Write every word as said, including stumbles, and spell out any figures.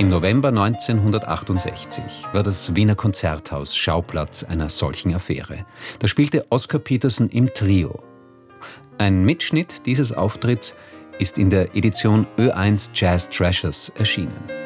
Im November neunzehnhundertachtundsechzig war das Wiener Konzerthaus Schauplatz einer solchen Affäre. Da spielte Oscar Peterson im Trio. Ein Mitschnitt dieses Auftritts ist in der Edition Ö eins Jazz Treasures erschienen.